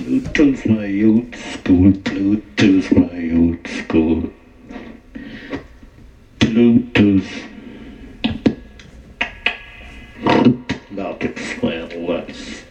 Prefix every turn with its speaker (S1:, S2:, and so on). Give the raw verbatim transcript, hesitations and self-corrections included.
S1: Bluetooth my old school, Bluetooth my old school, Bluetooth. Not explain less.